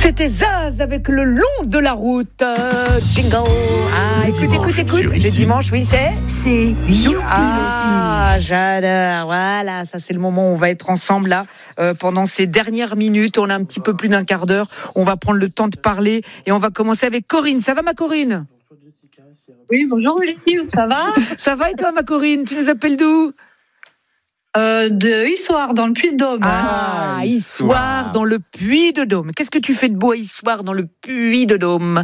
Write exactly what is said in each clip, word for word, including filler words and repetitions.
C'était Zaz avec le long de la route. Euh, jingle. Ah, écoute, écoute, écoute. Le dimanche, oui, c'est C'est Youpi Ah, aussi. j'adore. Voilà, ça c'est le moment où on va être ensemble là euh, pendant ces dernières minutes. On a un petit peu plus d'un quart d'heure. On va prendre le temps de parler et on va commencer avec Corinne. Ça va, ma Corinne? Oui, bonjour Lucie, ça va? Ça va et toi, ma Corinne? Tu nous appelles d'où? euh, De Issoire, dans le Puy-de-Dôme. Ah, Issoire, dans le Puy-de-Dôme. Qu'est-ce que tu fais de beau à Issoire, dans le Puy-de-Dôme?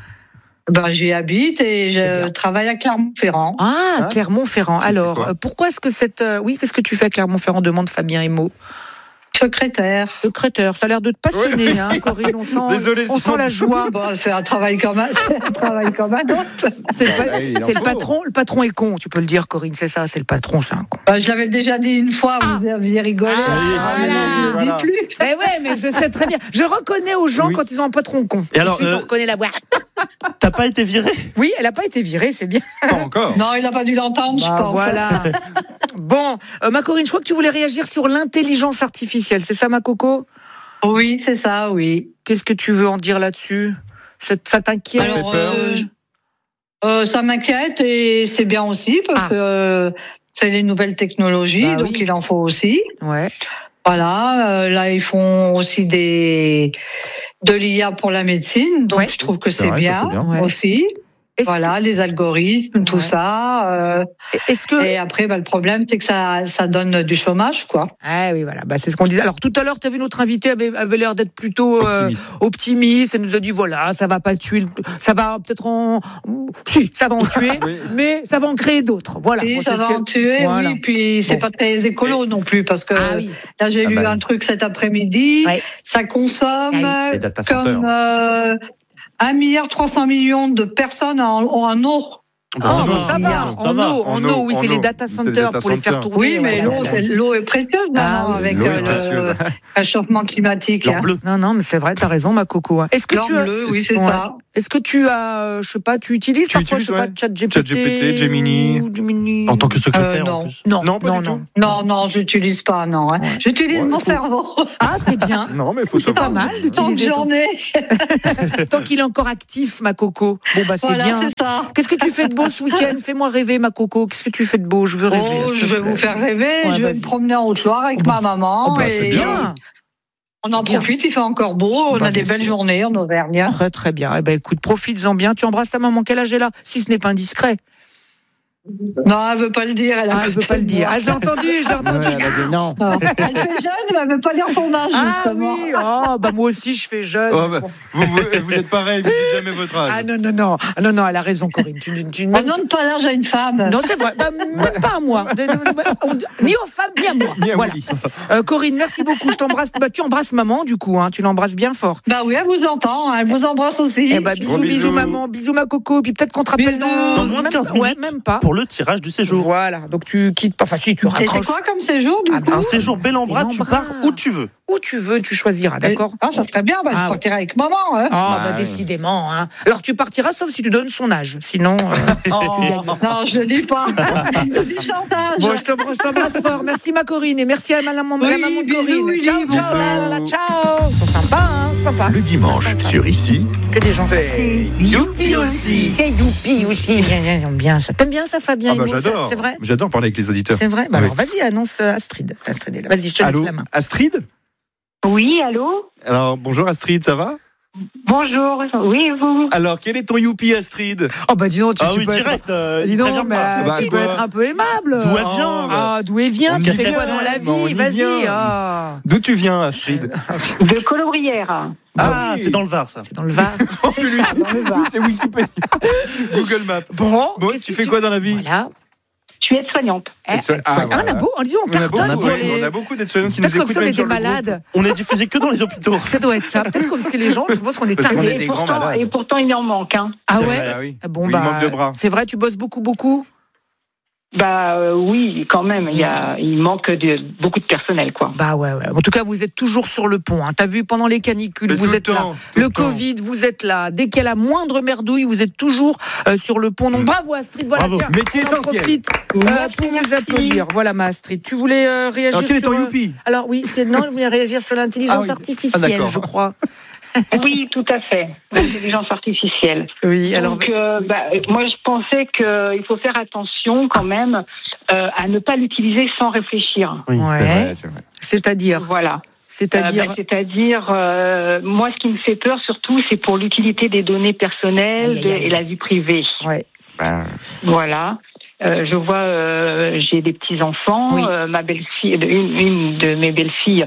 Ben, j'y habite et je travaille à Clermont-Ferrand. Ah, Hein Clermont-Ferrand. Alors, euh, pourquoi est-ce que cette... euh, oui, qu'est-ce que tu fais à Clermont-Ferrand, demande Fabien Emo. Secrétaire. Secrétaire, ça a l'air de te passionner, ouais. hein, Corinne. On sent, Désolé, on sent la joie. Bon, c'est un travail comme un, c'est un travail comme un autre. C'est le, pa- Ouais, il en c'est le faut. patron. Le patron est con, tu peux le dire, Corinne. C'est ça, c'est le patron, c'est un con. Ben, je l'avais déjà dit une fois, vous aviez rigolé. Ah, Ah, voilà. ne le Voilà. dis plus. Mais ouais, mais je sais très bien. Je reconnais aux gens Oui. quand ils ont un patron con. Et alors, Tout de suite, euh, on reconnaît la voix. T'as pas été viré? Oui, elle n'a pas été virée, c'est bien. Pas encore. Non, il n'a pas dû l'entendre, je Bah, pense. voilà. Bon, euh, ma Corinne, je crois que tu voulais réagir sur l'intelligence artificielle. C'est ça, ma coco? Oui, c'est ça, oui. Qu'est-ce que tu veux en dire là-dessus? Ça, ça t'inquiète? Alors, fait peur. euh, euh, ça m'inquiète et c'est bien aussi parce Ah. que euh, c'est les nouvelles technologies, Bah donc oui. il en faut aussi. Ouais. Voilà, euh, là ils font aussi des de l'I A pour la médecine, donc Ouais. je trouve que C'est c'est vrai, ça, bien, c'est bien. Ouais. aussi. Est-ce Voilà, les algorithmes, tout Ouais. ça. euh, que, est-ce que... et après, bah, le problème, c'est que ça, ça donne du chômage, quoi. Ah oui, voilà, bah, c'est ce qu'on disait. Alors tout à l'heure, tu as vu notre invité avait, avait l'air d'être plutôt euh, Optimiste. optimiste. Elle nous a dit voilà, ça va pas tuer, le- ça va peut-être en, si, ça va en tuer, Oui. mais ça va en créer d'autres. Voilà. Et Bon, ça c'est ce va qu'elle- en tuer, Voilà. oui. Puis c'est Bon. pas très écolo non plus, parce que Ah oui. là j'ai Ah lu bah un oui. truc cet après-midi. Ouais. Ça consomme Ah Les data centers. comme euh, un milliard trois cents millions de personnes en, en eau. Oh, ça bah, va. ça va, en Ça va. eau, en En eau, eau, oui, en c'est les eau. data C'est les centers data pour les faire centers. tourner. Oui, mais voilà. l'eau, c'est- l'eau est précieuse Ah maintenant oui. avec L'eau est euh, le précieuse. réchauffement climatique. L'or hein. bleu. Non, non, mais c'est vrai, t'as raison, ma coco. hein. Est-ce que L'or tu as... bleu, oui, c'est Ouais. ça. Est-ce que tu as, euh, je sais pas, tu utilises Tu parfois, utilises, je sais pas, ouais. ChatGPT, ChatGPT, Gemini. ou Gemini. En tant que secrétaire, Euh, non. en plus. Non, Non, pas non, du non. tout. Non, non, je l'utilise pas, non. hein. Ouais. J'utilise Ouais, mon faut- cerveau. Ah, c'est bien. Non, mais il faut C'est pas savoir. mal Tant que d'utiliser ton... j'en ai. Tant qu'il est encore actif, ma coco. Bon, bah, c'est Voilà, bien. c'est ça. Qu'est-ce que tu fais de beau ce week-end? Fais-moi rêver, ma coco. Qu'est-ce que tu fais de beau? Je veux rêver. Oh, s'il te je vais plaît. vous faire rêver. Ouais, je vais vas-y. me promener en Haute-Loire avec Oh, bah, ma maman. Oh, bah, et c'est bien. On en Bien. profite, il fait encore beau. On Bah, a des bien belles sûr. journées en Auvergne. Très, très bien. Eh ben, écoute, profites-en bien. Tu embrasses ta maman. Quel âge elle a? Si ce n'est pas indiscret. Non, elle veut pas le dire. Elle a Ah, elle veut pas le dire. Ah, je l'ai entendu, je l'ai entendu. Ouais, elle a dit non. Non. Elle fait jeune, mais elle veut pas dire son âge, Ah justement. oui, oh, bah moi aussi je fais jeune. Oh, bah, vous, vous, vous êtes pareil, vous dites jamais votre âge. Ah non, non, non, ah, non, non, elle a raison, Corinne. Tu, tu, On même- donne pas l'âge à une femme. Non, c'est vrai, bah, même pas à moi. De- de- de- Ni aux femmes, ni à moi. Ni à Voilà. Willy. Euh, Corinne, merci beaucoup. Je t'embrasse. Bah, tu embrasses maman, du coup, hein, tu l'embrasses bien fort. Bah oui, elle vous entend. Elle vous embrasse aussi. Eh bah, bisous, Gros bisous, bisous. maman, bisous, ma coco. Puis peut-être qu'on te rappelle Bisous. dans, Dans moins de même quinze pas- Ouais, minutes. même pas. Pour le tirage du séjour. Voilà, donc tu quittes pas. Enfin, si, tu Et c'est raccroches. quoi comme séjour, du Ah, coup bah, Un séjour bel en bras, tu Bel en bras. pars où tu veux. Où tu veux, tu choisiras, d'accord? Ah, ça serait bien. Bah, Ah, je partirai avec maman. Hein. Ah, bah, Bah, décidément. Hein. Alors, tu partiras sauf si tu donnes son âge. Sinon. euh, Non, je le dis pas. Je dis chantage. Bon, je t'embrasse, je t'embrasse fort. Merci ma Corinne et merci à ma maman, Oui, la maman de bisous, Corinne. Willy, ciao, ciao, bisous. Bella, ciao. Ils sont sympas, hein, sympa. Le dimanche sur Ici, Que des gens. C'est Youpi aussi. C'est youpi aussi. J'aime bien ça. T'aimes bien ça, Fabien? Ah bah, Imo, j'adore. C'est vrai? J'adore parler avec les auditeurs. C'est vrai? Bah Oui. alors, vas-y, annonce euh, Astrid. Astrid est là. Vas-y, je te laisse Allô, la main. Astrid? Oui, allô? Alors, bonjour Astrid, ça va? Bonjour. Oui, et vous? Alors, quel est ton youpi, Astrid? Oh, bah dis donc, tu, Ah tu oui, peux direct. être. euh, Dis il donc, prévient mais, pas. euh, Bah, tu peux quoi être un peu aimable. D'où elle Ah, vient, Ah, d'où elle vient? On Tu y fais vient, quoi dans la mais on vie? y Vas-y. vient. Ah. D'où tu viens, Astrid? De Colobrières. Ah, oui. c'est dans le Var, ça. C'est dans le Var. Oh, lui, lui, c'est Wikipédia. Google Maps. Bon, Bon, qu'est-ce tu que fais quoi dans la vie? Voilà. Je suis aide-soignante. Eh, ça- tu ah, vois, voilà. on a beau, on dit, on On a cartonne beaucoup, sur ouais, les. on a beaucoup d'aides-soignants qui nous Peut-être comme écoutent ça, on même est sur des le groupe. malades. On est diffusé que dans les hôpitaux. Ça doit être ça. Peut-être comme parce que les gens pensent qu'on est Parce qu'on tarés. est des Et grands pourtant, malades. et pourtant, il en manque. Hein. Ah C'est ouais. vrai, ah oui. Bon Oui, bah. il manque de bras. C'est vrai, tu bosses beaucoup, beaucoup. Bah euh, oui, quand même. Il y a, il manque de beaucoup de personnel, quoi. Bah ouais, ouais. En tout cas, vous êtes toujours sur le pont. Hein. T'as vu pendant les canicules, Mais vous tout le êtes là. temps, tout Le le temps. Covid, vous êtes là. Dès qu'il y a la moindre merdouille, vous êtes toujours euh, sur le pont. Donc bravo Astrid. Voilà, Bravo. tiens, Métier on en essentiel. profite euh, Merci, pour vous merci. applaudir. Voilà, ma Astrid. Tu voulais euh, réagir Alors, quel est sur. ton euh, youpi? Alors oui, non, je voulais réagir sur l'intelligence Ah oui. artificielle, Ah, d'accord. je crois. Oui, tout à fait. L'intelligence artificielle. Oui, alors. Donc, euh, bah, moi, je pensais qu'il faut faire attention quand même euh, à ne pas l'utiliser sans réfléchir. Oui, Ouais. C'est vrai, c'est vrai. C'est-à-dire. Voilà. C'est-à-dire. Euh, bah, c'est-à-dire, euh, moi, ce qui me fait peur surtout, c'est pour l'utilité des données personnelles Aïe, aïe, aïe. et la vie privée. Ouais. Ben, Voilà. Euh, je vois, euh, j'ai des petits enfants. Oui. Euh, ma belle-fille, une, une de mes belles-filles,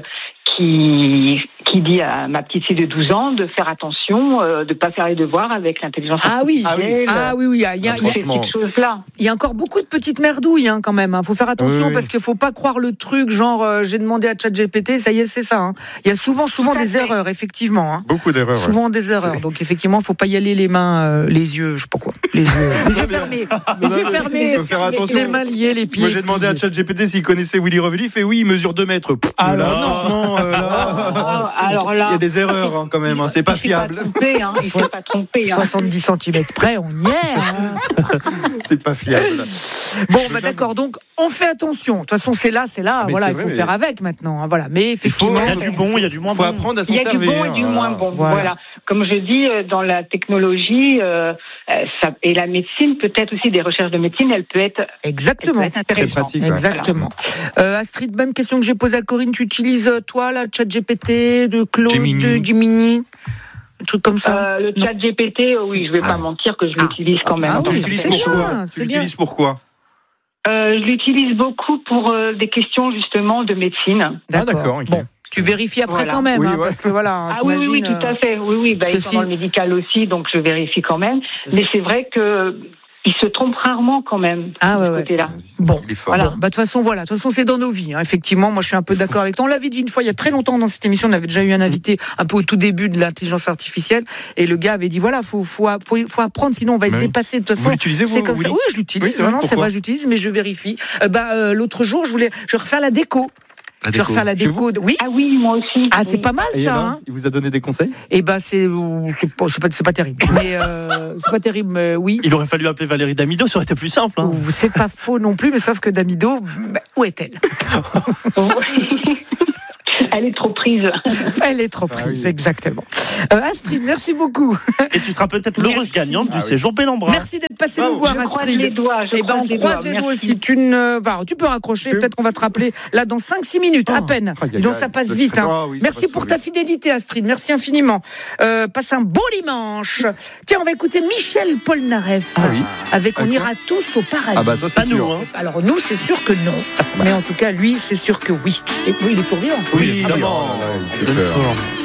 qui qui dit à ma petite fille de douze ans de faire attention, euh, de pas faire les devoirs avec l'intelligence Ah oui. artificielle. Ah oui, oui, il y a, il y a- Ah, il y a- C'est franchement. cette chose-là. il y a encore beaucoup de petites merdouilles hein, quand même. Il faut faire attention Oui, oui. parce qu'il faut pas croire le truc genre euh, j'ai demandé à ChatGPT, ça y est, c'est ça. hein. Il y a souvent, souvent Tout à des fait. erreurs, effectivement. hein. beaucoup d'erreurs. ouais. Souvent des erreurs. Donc effectivement, faut pas y aller les mains, euh, les yeux, je sais pas quoi, les yeux, les yeux fermés, les yeux fermés, Il faut faire attention. les mains liées, les pieds. Moi, j'ai demandé à ChatGPT s'il connaissait Willy Revelli. Il fait oui, il mesure deux mètres. Pff, Ah, là, alors, non. franchement, euh, là, Ah, alors là, il y a des erreurs hein, quand même. hein, c'est pas il s'est pas fiable. trompé, hein, il s'est pas trompé. Hein. soixante-dix centimètres près, on y est. hein. C'est pas fiable. Bon, bah d'accord. Donc, on fait attention. De toute façon, c'est là, c'est là. Mais voilà, c'est il faut vrai, mais- faire avec maintenant. hein, Voilà. Mais effectivement, Il y a du bon, il y a du moins Faut bon. apprendre à s'en Il y a du servir. bon et du hein, moins voilà. bon. Voilà. Voilà. Comme je dis, euh, dans la technologie euh, euh, ça, et la médecine, peut-être aussi des recherches de médecine, elle peut être, elle peut exactement. être intéressante. Très pratique. ouais. Exactement. Euh, Astrid, même question que j'ai posée à Corinne, tu utilises euh, toi la ChatGPT de Claude, Gemini. de Gemini, un truc comme ça. Euh, le chat G P T, oui, je vais Ah. pas mentir que je Ah. l'utilise quand même. Ah Tu oui, l'utilises c'est pourquoi bien, Tu c'est l'utilises pourquoi Euh, je l'utilise beaucoup pour euh, des questions justement de médecine. Ah, d'accord, ok. Bon, tu vérifies après Voilà. quand même, Oui, hein, ouais. parce que voilà, hein, Ah oui, oui, oui, t'imagines, tout à euh, fait. Oui, oui, bah, ceci- étant dans le médical aussi, donc je vérifie quand même. Mais c'est vrai que il se trompe rarement quand même Ah de ouais, ce ouais. côté-là. Bon, Il est fort. Voilà. Bon, bah de toute façon, voilà, de toute façon, c'est dans nos vies. hein. Effectivement, moi, je suis un peu d'accord avec toi. On l'avait dit une fois, il y a très longtemps dans cette émission, on avait déjà eu un invité un peu au tout début de l'intelligence artificielle, et le gars avait dit voilà, faut faut faut, faut apprendre, sinon on va être Mais oui. dépassé. De toute Vous façon, l'utilisez, vous, c'est comme ça. Willy Oui, je l'utilise. Oui, c'est non, vrai, non, c'est pourquoi vrai, j'utilise, mais je vérifie. Euh, bah euh, l'autre jour, je voulais, je vais refaire la déco. La Je vais déco. refaire la Chez déco. de- Oui. Ah oui, moi aussi. Ah, c'est Oui. pas mal Et ça. alors, Hein. il vous a donné des conseils Et ben c'est c'est pas c'est pas, c'est pas terrible. Mais euh, c'est pas terrible, mais oui. Il aurait fallu appeler Valérie Damido, ça aurait été plus simple. hein. Ou C'est pas faux non plus, mais sauf que Damido, bah, où est-elle? Elle est trop prise. Elle est trop Ah prise, oui. exactement. Euh, Astrid, merci beaucoup. Et tu seras peut-être l'heureuse Merci. gagnante Ah du oui. séjour Bellambra. Merci d'être passé Bravo. nous voir, Je croise Astrid. les doigts. Je Eh ben, croise on les croise doigts. les doigts Merci. aussi. Tu, ne... enfin, tu peux raccrocher, Je- peut-être qu'on va te rappeler là dans cinq six minutes, à Oh. peine. Aïe, aïe, Donc aïe. ça passe Le vite. stress. hein. Ah oui, ça Merci passe pour trop ta vite. fidélité, Astrid. Merci infiniment. Euh, passe un beau dimanche. Tiens, on va écouter Michel Polnareff Ah oui. avec On Avec ira tous au paradis. Ah bah ça c'est Pas nous, sûr. hein. Alors nous, c'est sûr que non. Mais en tout cas, lui, c'est sûr que oui. Et oui, il est toujours vivant. Oui, Ah, évidemment. oui, oh là là, il fait Donne peur. fort.